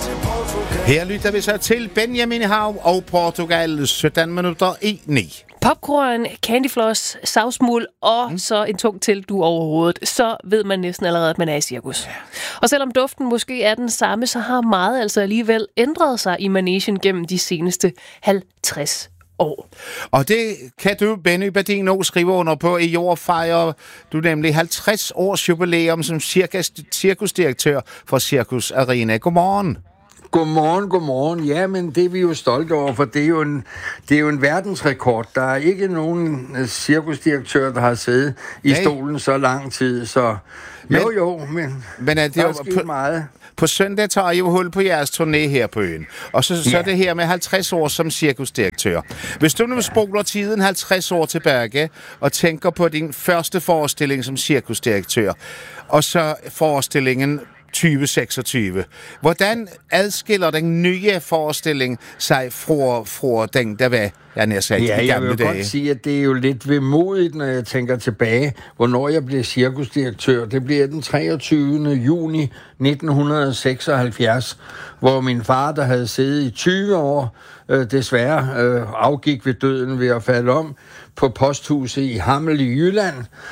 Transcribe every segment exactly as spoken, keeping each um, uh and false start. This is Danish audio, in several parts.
Her lytter vi så til Benjamin Hav og Portugal, sytten minutter i ni. Popcorn, candyfloss, savsmuld og mm. så en tung teltdue over hovedet, så ved man næsten allerede, at man er i cirkus. Ja. Og selvom duften måske er den samme, så har meget altså alligevel ændret sig i Manegen gennem de seneste halvtreds år. Og det kan du, Benny Badino, skrive under på. I år fejrer du nemlig halvtreds års jubilæum som cirkus, cirkusdirektør for Cirkus Arena. Godmorgen. Godmorgen, godmorgen. Ja, men det er vi jo stolte over, for det er jo en, det er jo en verdensrekord. Der er ikke nogen cirkusdirektør, der har siddet i Nej. stolen så lang tid, så men, jo jo, men, men er det der er sket meget. På søndag tager I jo hul på jeres turné her på øen. Og så, så ja. det her med halvtreds år som cirkusdirektør. Hvis du nu ja. spoler tiden halvtreds år tilbage og tænker på din første forestilling som cirkusdirektør, og så forestillingen tyve seksogtyve. Hvordan adskiller den nye forestilling sig fra, fra den, der var, jeg nær sagt, ja, i gamle dage? Ja, jeg vil dage? godt sige, at det er jo lidt vemodigt, når jeg tænker tilbage, hvornår jeg blev cirkusdirektør. Det bliver den treogtyvende juni nitten seksoghalvfjerds, hvor min far, der havde siddet i tyve år, øh, desværre øh, afgik ved døden ved at falde om på posthuset i Hammel i Jylland,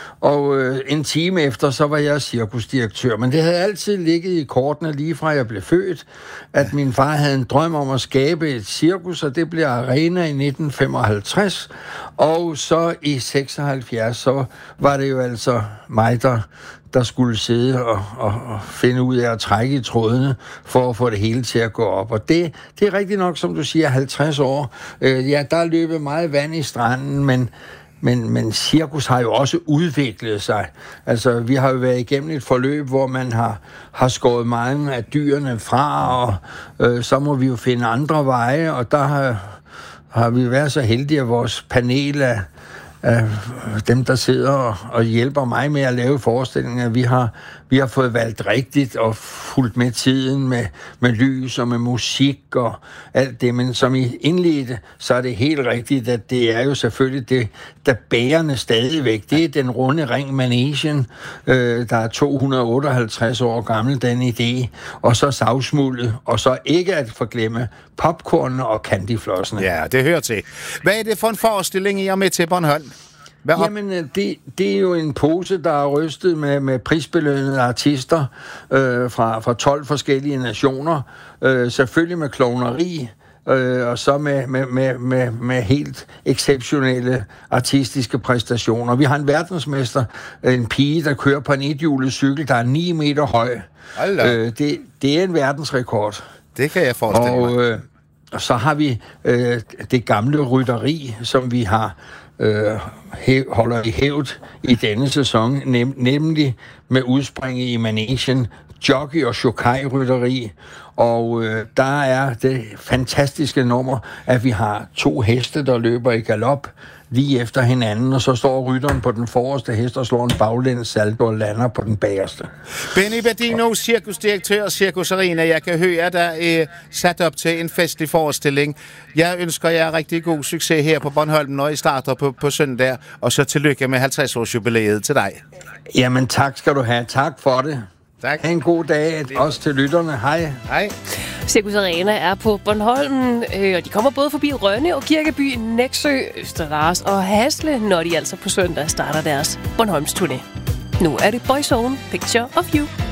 og øh, en time efter, så var jeg cirkusdirektør. Men det havde altid ligget i kortene, lige fra jeg blev født, at min far havde en drøm om at skabe et cirkus, og det blev Arena i nitten femoghalvtreds, og så i seksoghalvfjerds, så var det jo altså mig, der der skulle sidde og, og, og finde ud af at trække i trådene for at få det hele til at gå op. Og det, det er rigtigt nok, som du siger, halvtreds år. Øh, ja, der er løbet meget vand i stranden, men, men, men cirkus har jo også udviklet sig. Altså, vi har jo været igennem et forløb, hvor man har, har skåret mange af dyrene fra, og øh, så må vi jo finde andre veje, og der har, har vi været så heldige, at vores panel af af dem, der sidder og, og hjælper mig med at lave forestillinger. Vi har, vi har fået valgt rigtigt og fulgt med tiden med, med lys og med musik og alt det. Men som I indledte, så er det helt rigtigt, at det er jo selvfølgelig det, der bærende stadigvæk. Det er den runde ring Manegen, øh, der er to hundrede otteoghalvtreds år gammel, den idé. Og så savsmuldet, og så ikke at forglemme popcornene og candyflossene. Ja, det hører til. Hvad er det for en forestilling, I er med til Bornholm? Jamen, det, det er jo en pose, der er rystet med, med prisbelønnede artister øh, fra, fra tolv forskellige nationer. Øh, selvfølgelig med klovneri, øh, og så med, med, med, med, med helt exceptionelle artistiske præstationer. Vi har en verdensmester, en pige, der kører på en ethjulet cykel, der er ni meter høj. Øh, det, det er en verdensrekord. Det kan jeg forestille mig. Og, øh, og så har vi øh, det gamle rytteri, som vi har øh, hæv, holder i hævd i denne sæson, nem, nemlig med udspring i Manegen, jockey- og shokai-rytteri. Og øh, der er det fantastiske nummer, at vi har to heste, der løber i galop lige efter hinanden, og så står rytteren på den forreste hest og slår en baglæns salto og lander på den bagerste. Benny Badino, cirkusdirektør og Cirkus Arena. Jeg kan høre, at der er sat op til en festlig forestilling. Jeg ønsker jer rigtig god succes her på Bornholm, når I starter på, på søndag, og så tillykke med halvtreds års jubilæet til dig. Jamen tak skal du have. Tak for det. Tak. Ha' en god dag, også til lytterne. Hej. Hej. Cirkus Arena er på Bornholm, øh, og de kommer både forbi Rønne og Kirkeby, Nexø, Østerlars og Hasle, når de altså på søndag starter deres Bornholms turné. Nu er det Boyzone, Picture of You.